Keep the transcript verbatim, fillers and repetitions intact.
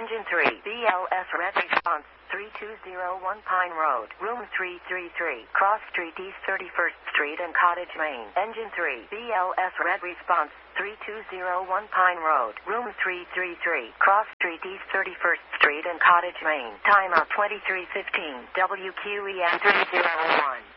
Engine three, B L S Red Response, three two zero one Pine Road, room three three three, Cross Street East thirty-first Street and Cottage, Maine. Engine three, B L S Red Response, three two zero one Pine Road, room three three three, Cross Street East thirty-first Street and Cottage, Maine. Timeout twenty-three fifteen, W Q E M three zero one.